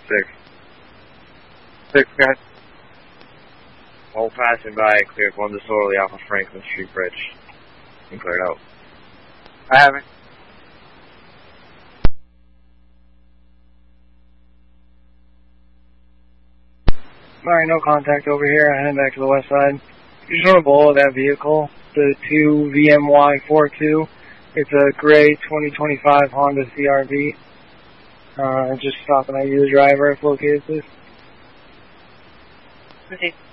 6, guys. All passing by, cleared 1 disorderly off of Franklin Street Bridge. And cleared out. I have it. Alright, no contact over here. I head back to the west side. You just want to blow that vehicle, the 2 VMY42. It's a gray 2025 Honda CRV. Just stopping at you, the driver, if located, please. Okay.